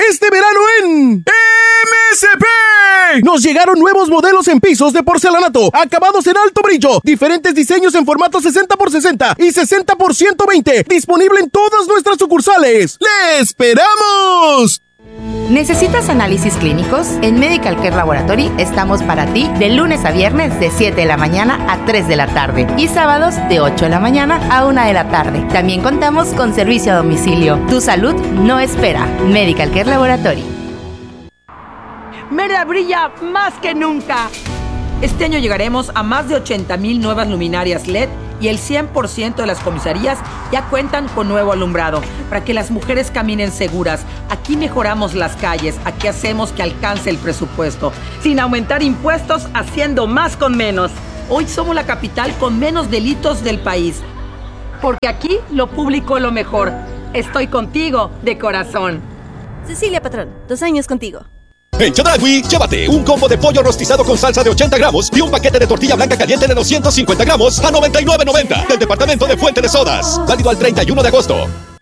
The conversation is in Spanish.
este verano en MSP. Nos llegaron nuevos modelos en pisos de porcelanato, acabados en alto brillo, diferentes diseños en formato 60x60 y 60x120, disponible en todas nuestras sucursales. ¡Le esperamos! ¿Necesitas análisis clínicos? En Medical Care Laboratory estamos para ti de lunes a viernes de 7 de la mañana a 3 de la tarde y sábados de 8 de la mañana a 1 de la tarde. También contamos con servicio a domicilio. Tu salud no espera. Medical Care Laboratory. Mérida brilla más que nunca. Este año llegaremos a más de 80,000 nuevas luminarias LED y el 100% de las comisarías ya cuentan con nuevo alumbrado para que las mujeres caminen seguras. Aquí mejoramos las calles, aquí hacemos que alcance el presupuesto, sin aumentar impuestos, haciendo más con menos. Hoy somos la capital con menos delitos del país, porque aquí lo público es lo mejor. Estoy contigo de corazón. Cecilia Patrón, 2 años contigo. En Chedraui, llévate un combo de pollo rostizado con salsa de 80 gramos y un paquete de tortilla blanca caliente de 250 gramos a $99.90 del departamento de Fuente de Sodas. Válido al 31 de agosto.